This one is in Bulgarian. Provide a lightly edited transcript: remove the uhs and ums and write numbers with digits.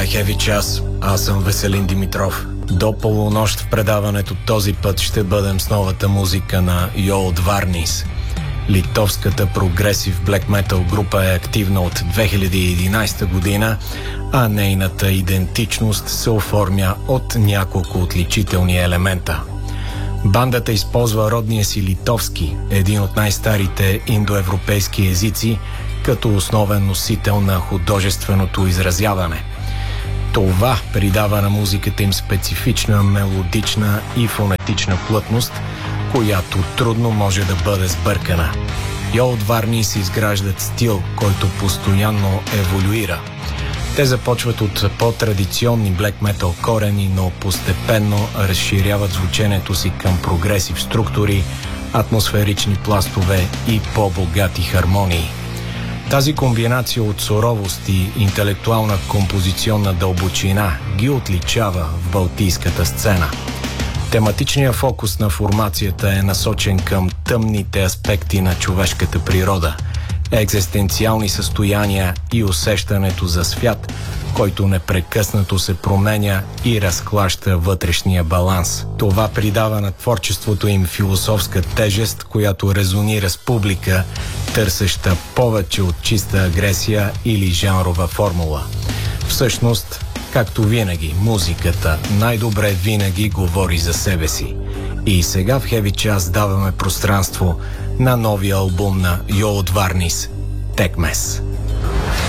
е Heavy час. Аз съм Веселин Димитров. До полунощ в предаването този път ще бъдем с новата музика на Йоуд Варнис. Литовската прогресив блек метал група е активна от 2011 година, а нейната идентичност се оформя от няколко отличителни елемента. Бандата използва родния си литовски, един от най-старите индоевропейски езици, като основен носител на художественото изразяване. Това придава на музиката им специфична мелодична и фонетична плътност, която трудно може да бъде сбъркана. Йоуд Варнис изграждат стил, който постоянно еволюира. Те започват от по-традиционни блек метал корени, но постепенно разширяват звученето си към прогресив структури, атмосферични пластове и по-богати хармонии. Тази комбинация от суровост и интелектуална композиционна дълбочина ги отличава в балтийската сцена. Тематичният фокус на формацията е насочен към тъмните аспекти на човешката природа, екзистенциални състояния и усещането за свят, който непрекъснато се променя и разклаща вътрешния баланс. Това придава на творчеството им философска тежест, която резонира с публика, търсеща повече от чиста агресия или жанрова формула. Всъщност, както винаги, музиката най-добре винаги говори за себе си. И сега в Heavy час даваме пространство на новия албум на Йоуд Варнис – Текмес.